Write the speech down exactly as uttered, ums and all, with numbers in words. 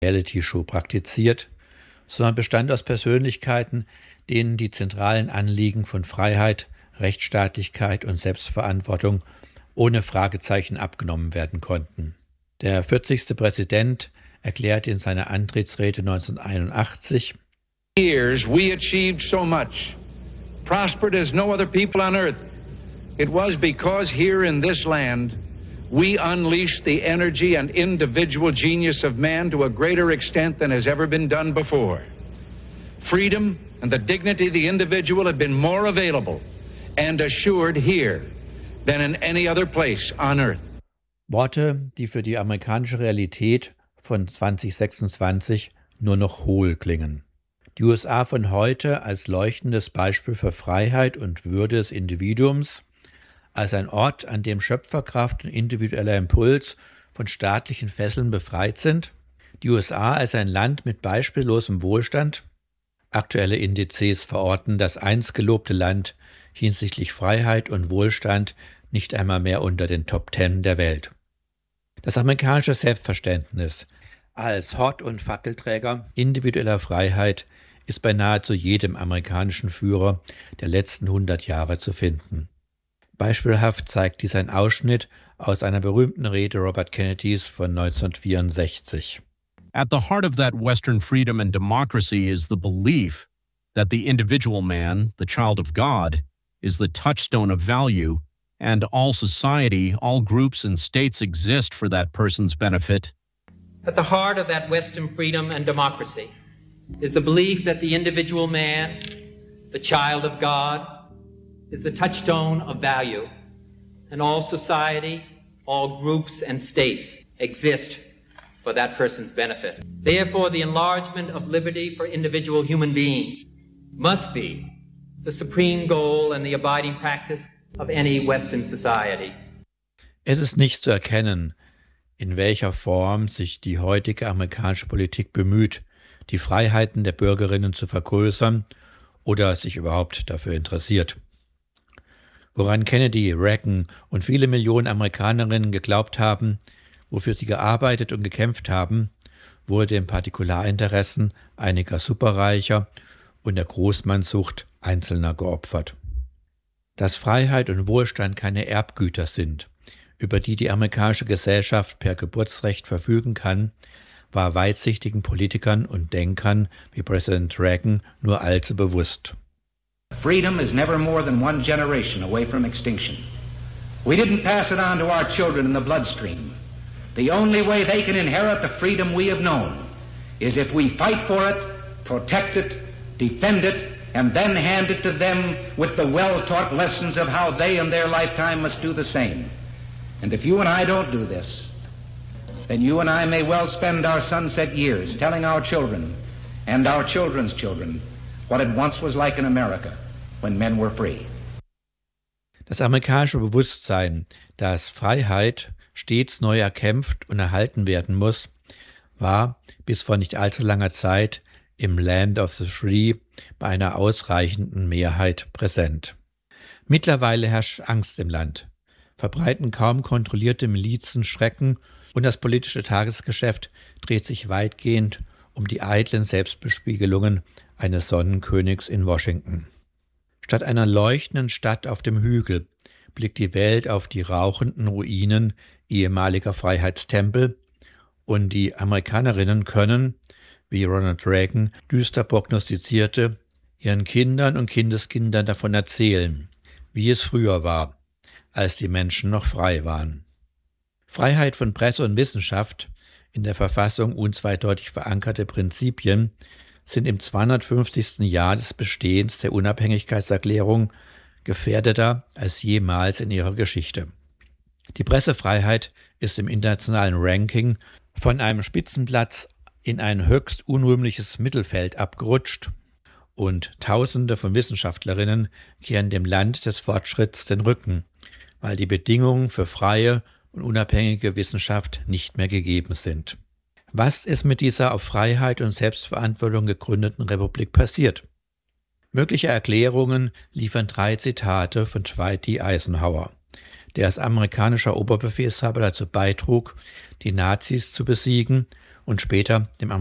Reality-Show praktiziert, sondern bestand aus Persönlichkeiten, denen die zentralen Anliegen von Freiheit, Rechtsstaatlichkeit und Selbstverantwortung ohne Fragezeichen abgenommen werden konnten. Der vierzigste Präsident erklärte in seiner Antrittsrede neunzehnhunderteinundachtzig: Years we achieved so much, prospered as no other people on earth. It was because here in this land we unleashed the energy and individual genius of man to a greater extent than has ever been done before. Freedom and the dignity of the individual have been more available and assured here than in any other place on earth. Worte, die für die amerikanische Realität von zwanzig sechsundzwanzig nur noch hohl klingen. Die U S A von heute als leuchtendes Beispiel für Freiheit und Würde des Individuums, als ein Ort, an dem Schöpferkraft und individueller Impuls von staatlichen Fesseln befreit sind, die U S A als ein Land mit beispiellosem Wohlstand. Aktuelle Indizes verorten das einst gelobte Land hinsichtlich Freiheit und Wohlstand nicht einmal mehr unter den Top Ten der Welt. Das amerikanische Selbstverständnis als Hort- und Fackelträger individueller Freiheit ist bei nahezu jedem amerikanischen Führer der letzten hundert Jahre zu finden. Beispielhaft zeigt dies ein Ausschnitt aus einer berühmten Rede Robert Kennedys von neunzehnhundertvierundsechzig. At the heart of that Western freedom and democracy is the belief that the individual man, the child of God, is the touchstone of value, and all society, all groups and states exist for that person's benefit. At the heart of that Western freedom and democracy is the belief that the individual man, the child of God, is the touchstone of value, and all society, all groups and states exist for that person's benefit. Therefore, the enlargement of liberty for individual human beings must be the supreme goal and the abiding practice of any Western society. Es ist nicht zu erkennen, in welcher Form sich die heutige amerikanische Politik bemüht, die Freiheiten der Bürgerinnen zu vergrößern oder sich überhaupt dafür interessiert. Woran Kennedy, Reagan und viele Millionen Amerikanerinnen geglaubt haben, wofür sie gearbeitet und gekämpft haben, wurde den Partikularinteressen einiger Superreicher und der Großmannsucht Einzelner geopfert. Dass Freiheit und Wohlstand keine Erbgüter sind, über die die amerikanische Gesellschaft per Geburtsrecht verfügen kann, war weitsichtigen Politikern und Denkern wie Präsident Reagan nur allzu bewusst. Freedom is never more than one generation away from extinction. We didn't pass it on to our children in the bloodstream. The only way they can inherit the freedom we have known is if we fight for it, protect it, defend it, and then hand it to them with the well-taught lessons of how they in their lifetime must do the same. And if you and I don't do this, then you and I may well spend our sunset years telling our children and our children's children what it once was like in America when men were free. Das amerikanische Bewusstsein, dass Freiheit stets neu erkämpft und erhalten werden muss, war bis vor nicht allzu langer Zeit im Land of the Free bei einer ausreichenden Mehrheit präsent. Mittlerweile herrscht Angst im Land, verbreiten kaum kontrollierte Milizen Schrecken und das politische Tagesgeschäft dreht sich weitgehend um die eitlen Selbstbespiegelungen eines Sonnenkönigs in Washington. Statt einer leuchtenden Stadt auf dem Hügel blickt die Welt auf die rauchenden Ruinen ehemaliger Freiheitstempel und die Amerikanerinnen können, wie Ronald Reagan düster prognostizierte, ihren Kindern und Kindeskindern davon erzählen, wie es früher war, als die Menschen noch frei waren. Freiheit von Presse und Wissenschaft, in der Verfassung unzweideutig verankerte Prinzipien, sind im zweihundertfünfzigsten Jahr des Bestehens der Unabhängigkeitserklärung gefährdeter als jemals in ihrer Geschichte. Die Pressefreiheit ist im internationalen Ranking von einem Spitzenplatz in ein höchst unrühmliches Mittelfeld abgerutscht und Tausende von Wissenschaftlerinnen kehren dem Land des Fortschritts den Rücken, weil die Bedingungen für freie und unabhängige Wissenschaft nicht mehr gegeben sind. Was ist mit dieser auf Freiheit und Selbstverantwortung gegründeten Republik passiert? Mögliche Erklärungen liefern drei Zitate von Dwight D. Eisenhower, der als amerikanischer Oberbefehlshaber dazu beitrug, die Nazis zu besiegen und später dem